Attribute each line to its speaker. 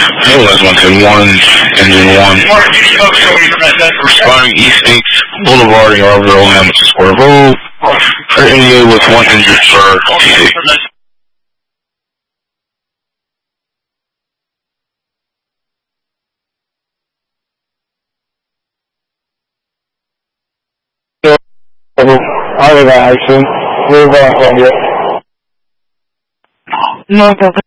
Speaker 1: Hey, that's 110-1, engine 1. Responding East 8th Boulevard, Yarville, Hamilton Square Road. NEA with 1 injured for TC. Out of action. Move on from you.
Speaker 2: No,